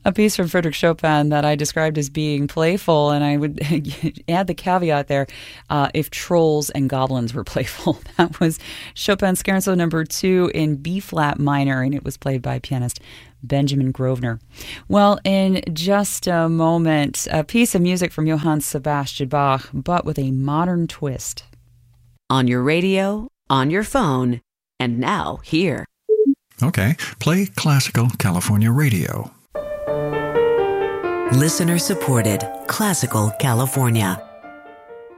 a piece from Frédéric Chopin that I described as being playful, and I would add the caveat there, if trolls and goblins were playful. That was Chopin Scherzo number 2 in B-flat minor, and it was played by pianist Benjamin Grosvenor. Well, in just a moment, a piece of music from Johann Sebastian Bach, but with a modern twist. On your radio, on your phone, and now here. Okay, play Classical California Radio. Listener supported Classical California.